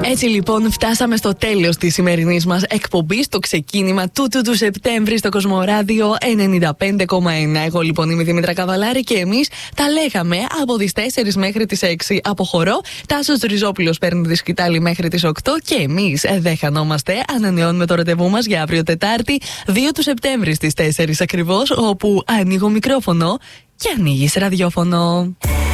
Έτσι λοιπόν, φτάσαμε στο τέλος της σημερινής μας εκπομπής, το ξεκίνημα του Σεπτέμβρη στο Κοσμοράδιο 95,1. Εγώ λοιπόν είμαι η Δήμητρα Καβαλάρη και εμείς τα λέγαμε από τις 4 μέχρι τις 6. Αποχωρώ. Τάσος Ριζόπουλος παίρνει τη σκητάλη μέχρι τις 8 και εμείς δεν χανόμαστε. Ανανεώνουμε το ραντεβού μας για αύριο Τετάρτη, 2 του Σεπτέμβρη στις 4 ακριβώς, όπου ανοίγω μικρόφωνο και ανοίγεις ραδιόφωνο.